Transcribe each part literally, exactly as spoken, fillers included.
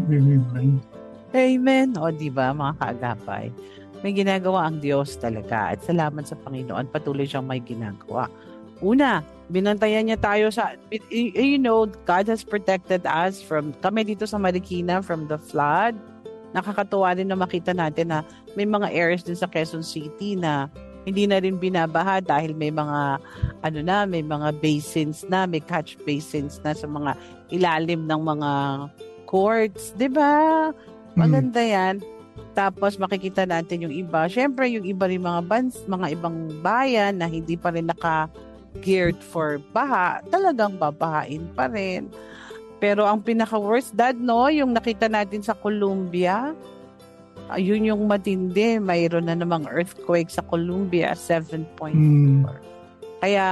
Amen. Amen. O, di ba, mga kaagapay? May ginagawa ang Diyos talaga. At salamat sa Panginoon, patuloy siyang may ginagawa. Una, binantayan niya tayo sa, you know, God has protected us from, kami dito sa Marikina, from the flood. Nakakatuwa rin na makita natin na may mga areas din sa Quezon City na hindi na rin binabaha dahil may mga, ano na, may mga basins na, may catch basins na sa mga ilalim ng mga courts. Diba? Maganda yan. Tapos makikita natin yung iba. Siyempre, yung iba rin mga bans, mga ibang bayan na hindi pa rin naka-geared for baha, talagang babahain pa rin. Pero ang pinaka-worst, Dad, no, yung nakita natin sa Colombia, ayun yung matindi. Mayroon na namang earthquake sa Colombia, seven point four. Mm. Kaya,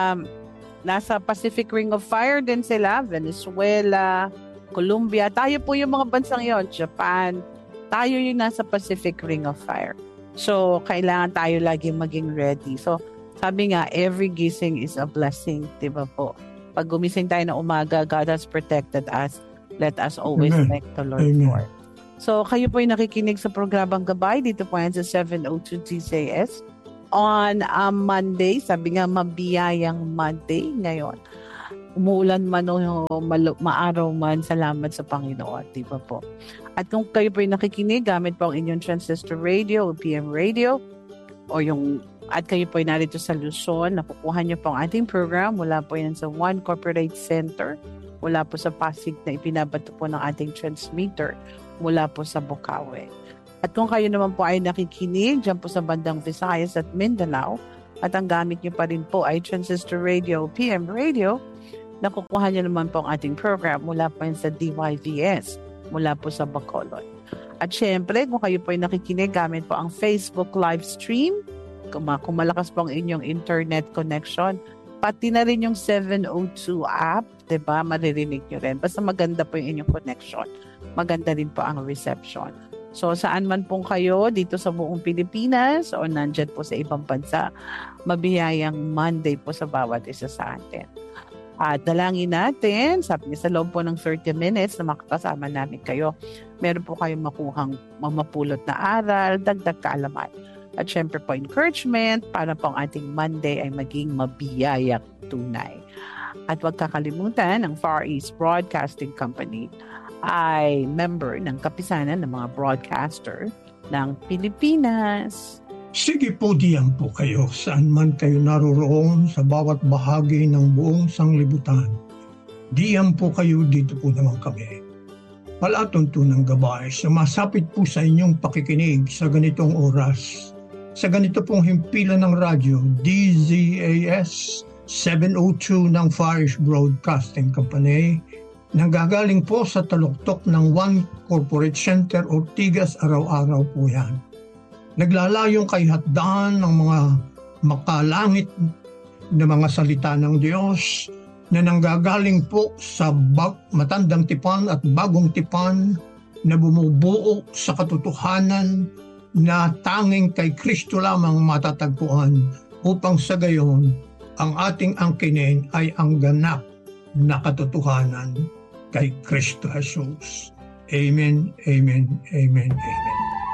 nasa Pacific Ring of Fire din sila, Venezuela, Colombia. Tayo po yung mga bansang yon, Japan. Tayo yung nasa Pacific Ring of Fire. So, kailangan tayo lagi maging ready. So, sabi nga, every gising is a blessing, di ba po? Pag gumising tayo na umaga, God has protected us. Let us always Amen. Thank the Lord Amen. For. So, kayo po yung nakikinig sa programang Gabay. Dito po yan sa seven oh two T C S. On um, Monday, sabi nga, mabiyayang Monday ngayon. Umuulan man o ma- maaraw man, salamat sa Panginoon. Di ba po? At kung kayo po yung nakikinig, gamit po ang inyong transistor radio o P M radio, o yung at kayo po ay narito sa Luzon, nakukuha niyo po ang ating program. Wala po yan sa One Corporate Center. Wala po sa Pasig na ipinabato po ng ating transmitter. Wala po sa Bukawi. At kung kayo naman po ay nakikinig dyan po sa bandang Visayas at Mindanao, at ang gamit niyo pa rin po ay transistor radio, P M radio, nakukuha niyo naman po ang ating program. Mula po yan sa D Y V S. Mula po sa Bacolod. At syempre, kung kayo po ay nakikinig, gamit po ang Facebook live stream. Kung, kung malakas po ang inyong internet connection, pati na rin yung seven oh two app, diba? Maririnig nyo rin. Basta maganda po yung inyong connection. Maganda rin po ang reception. So, saan man pong kayo, dito sa buong Pilipinas o nandyan po sa ibang bansa, mabiyayang Monday po sa bawat isa sa atin. At dalangin natin, sabi niya sa loob po ng thirty minutes na makakasama namin kayo, meron po kayong makuhang mamapulot na aral, dagdag kaalaman. At syempre po encouragement para po ang ating Monday ay maging mabiyayak tunay. At huwag kakalimutan, ang Far East Broadcasting Company ay member ng kapisanan ng mga broadcaster ng Pilipinas. Sige po, diyan po kayo saan man kayo naroroon sa bawat bahagi ng buong sanglibutan. Diyan po kayo, dito po naman kami. Palatuntunang gabay, sumasapit po sa inyong pakikinig sa ganitong oras. Sa ganito pong himpilan ng radyo, D Z A S seven oh two ng Far East Broadcasting Company, nanggagaling po sa taluktok ng One Corporate Center, Ortigas, araw-araw po yan. Naglalayong kay hatdaan ng mga makalangit na mga salita ng Diyos na nanggagaling po sa bag- matandang tipan at bagong tipan na bumubuo sa katotohanan na tanging kay Kristo lamang matatagpuan upang sa gayon ang ating angkinin ay ang ganap na katotohanan kay Kristo Jesus. Amen, amen, amen, amen.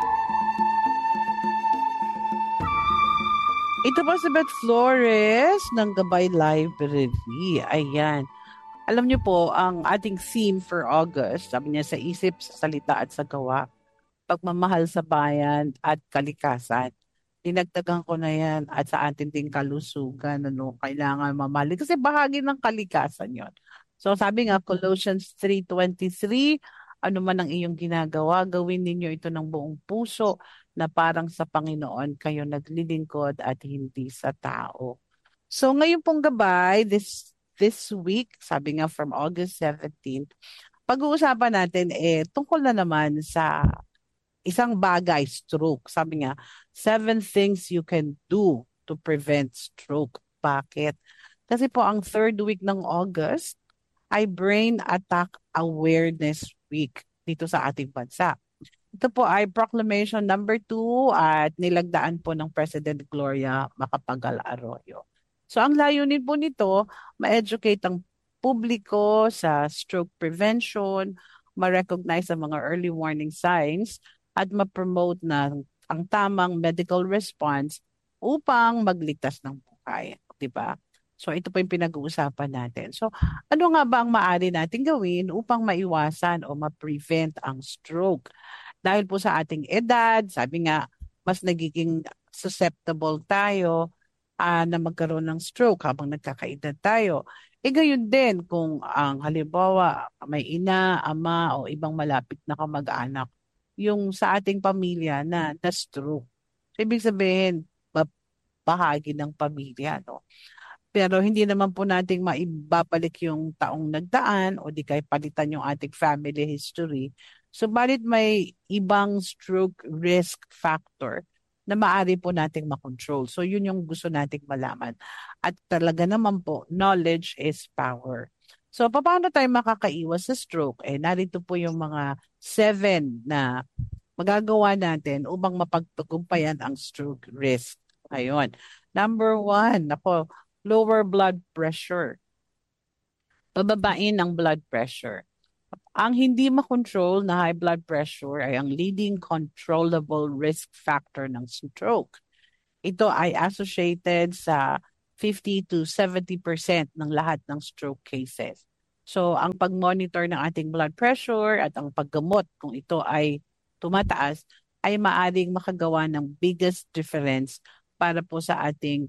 Ito po si Beth Flores ng Gabay Library. Ayan. Alam niyo po, ang ating theme for August, sabi niya, sa isip, sa salita at sa gawa, pagmamahal sa bayan at kalikasan. Dinagdagan ko na yan at sa ating ding kalusugan, ano, kailangan mamahal. Kasi bahagi ng kalikasan yon. So sabi nga, Colossians three twenty-three, ano man ang iyong ginagawa, gawin ninyo ito ng buong puso na parang sa Panginoon kayo naglilingkod at hindi sa tao. So ngayon pong gabay, this this week, sabi nga from August seventeenth, pag-uusapan natin eh tungkol na naman sa isang bagay, stroke. Sabi nga, seven things you can do to prevent stroke. Bakit? Kasi po ang third week ng August ay Brain Attack Awareness Week dito sa ating bansa. Ito po ay proclamation number two at nilagdaan po ng President Gloria Macapagal Arroyo. So ang layunin po nito, ma-educate ang publiko sa stroke prevention, ma-recognize ang mga early warning signs at ma-promote na ang tamang medical response upang magligtas ng buhay. Di ba? So ito po yung pinag-uusapan natin. So ano nga ba ang maaari natin gawin upang maiwasan o ma-prevent ang stroke? Dahil po sa ating edad, sabi nga, mas nagiging susceptible tayo ah, na magkaroon ng stroke habang nagkakaedad tayo. E gayon din kung ang halimbawa may ina, ama o ibang malapit na kamag-anak yung sa ating pamilya na na-stroke. So, ibig sabihin, ba- bahagi ng pamilya, no? Pero hindi naman po nating maibabalik yung taong nagdaan o di kaya palitan yung ating family history. Subalit may ibang stroke risk factor na maaari po nating makontrol. So yun yung gusto nating malaman. At talaga naman po, knowledge is power. So paano tayo makakaiwas sa stroke? Eh narito po yung mga seven na magagawa natin upang mapagtagumpayan ang stroke risk. Ayun. Number one, ako, lower blood pressure. Pababain ang blood pressure. Ang hindi makontrol na high blood pressure ay ang leading controllable risk factor ng stroke. Ito ay associated sa fifty to seventy percent ng lahat ng stroke cases. So, ang pag-monitor ng ating blood pressure at ang paggamot kung ito ay tumataas ay maaring makagawa ng biggest difference para po sa ating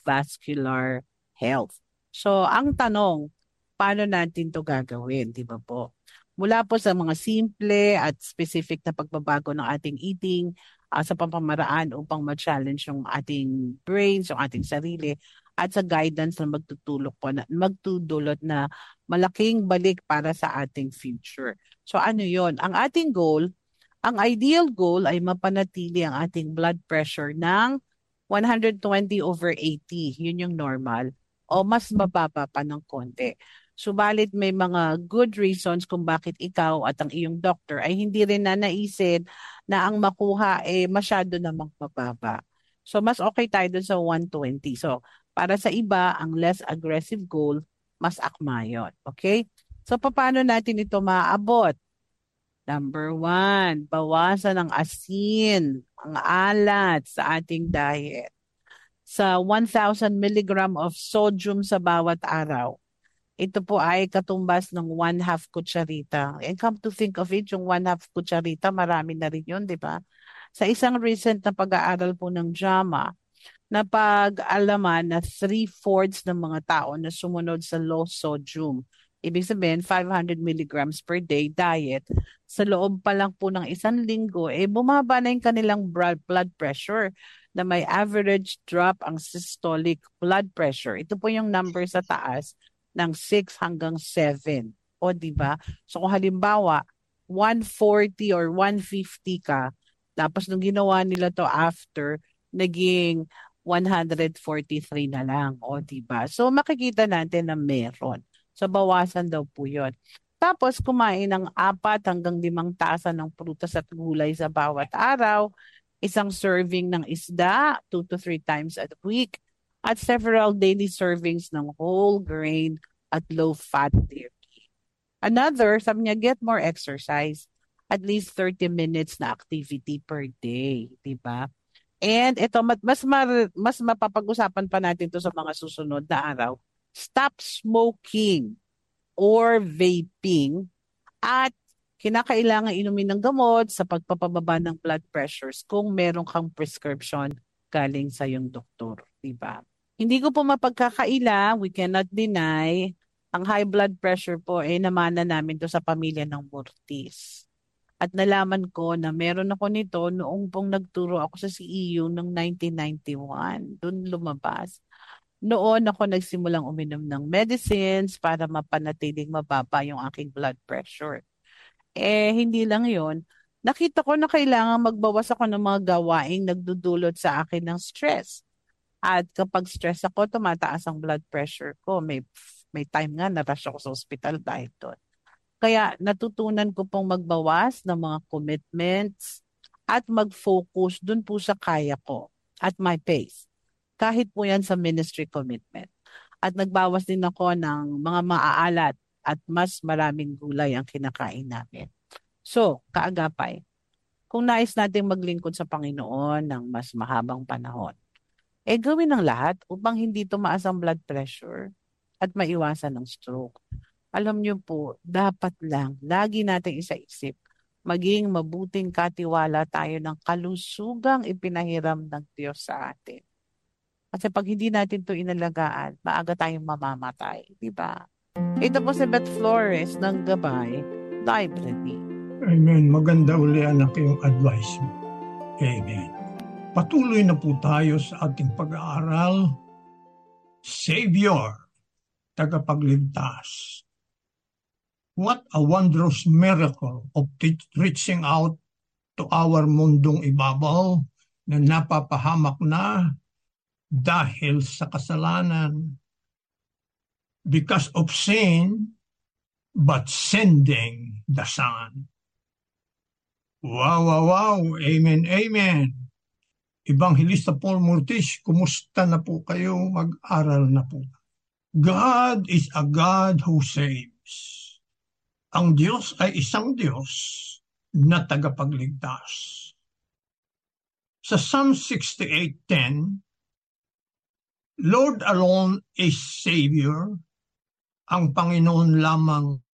vascular health. So, ang tanong, paano natin to gagawin, di ba po? Mula po sa mga simple at specific na pagbabago ng ating eating uh, sa pamamaraan upang ma-challenge yung ating brains, yung ating sarili, at sa guidance na magtutulok po na magtudulot na malaking balik para sa ating future. So ano yon? Ang ating goal, ang ideal goal ay mapanatili ang ating blood pressure ng one twenty over eighty. Yun yung normal. O mas mababa pa ng konti. Subalit may mga good reasons kung bakit ikaw at ang iyong doctor ay hindi rin na naisin na ang makuha ay eh, masyado namang mababa. So mas okay tayo dun sa one twenty. So para sa iba, ang less aggressive goal, mas akma yun. Okay? So paano natin ito maaabot? Number one, bawasan ang asin, ang alat sa ating diet. Sa one thousand milligram of sodium sa bawat araw. Ito po ay katumbas ng one half kutsarita. And come to think of it, yung one half kutsarita, marami na rin yun, di ba? Sa isang recent na pag-aaral po ng JAMA, na pag-alaman na three-fourths ng mga tao na sumunod sa low sodium, ibig sabihin five hundred milligrams per day diet, sa loob pa lang po ng isang linggo, eh bumaba na yung kanilang blood pressure na may average drop ang systolic blood pressure. Ito po yung number sa taas ng six hanggang seven. O di ba? So kung halimbawa, one forty or one fifty ka, tapos nung ginawa nila to after, naging one forty-three na lang. O di ba? So makikita natin na meron. So bawasan daw po yun. Tapos kumain ng apat hanggang limang tasa ng prutas at gulay sa bawat araw, isang serving ng isda, two to three times a week, at several daily servings ng whole grain at low-fat dairy. Another, sabi niya, get more exercise. At least thirty minutes na activity per day. Diba? And ito, mas, mas mapapag-usapan pa natin to sa mga susunod na araw. Stop smoking or vaping at kinakailangan inumin ng gamot sa pagpapababa ng blood pressures kung meron kang prescription galing sa iyong doktor. Diba? Hindi ko po mapagkakaila, we cannot deny, ang high blood pressure po ay eh, namana namin to sa pamilya ng Murtis. At nalaman ko na meron ako nito noong pong nagturo ako sa C E U noong nineteen ninety-one. Doon lumabas. Noon ako nagsimulang uminom ng medicines para mapanatiling mababa yung aking blood pressure. Eh, hindi lang yon. Nakita ko na kailangan magbawas ako ng mga gawaing nagdudulot sa akin ng stress. At kapag stress ako, tumataas ang blood pressure ko. May, may time nga na-rush ako sa hospital dahil doon. Kaya natutunan ko pong magbawas ng mga commitments at mag-focus dun po sa kaya ko at my pace. Kahit po yan sa ministry commitment. At nagbawas din ako ng mga maaalat at mas maraming gulay ang kinakain namin. So, kaagapay, kung nais nating maglingkod sa Panginoon ng mas mahabang panahon, eh gawin ang lahat upang hindi tumaas ang blood pressure at maiwasan ang stroke. Alam niyo po, dapat lang, lagi nating isaisip, maging mabuting katiwala tayo ng kalusugang ipinahiram ng Diyos sa atin. Kasi pag hindi natin ito inalagaan, maaga tayong mamamatay, di ba? Ito po si Beth Flores ng Gabay Library. Amen. Maganda uli anak yung advice mo. Amen. Patuloy na po tayo sa ating pag-aaral. Savior, tagapagligtas. What a wondrous miracle of reaching out to our mundong ibabaw na napapahamak na dahil sa kasalanan. Because of sin, but sending the Son. Wow, wow, wow. Amen, amen. Evangelista Paul Mortis, kumusta na po kayo? Mag-aral na po. God is a God who saves. Ang Diyos ay isang Diyos na tagapagligtas. Sa Psalm sixty-eight ten, Lord alone is Savior. Ang Panginoon lamang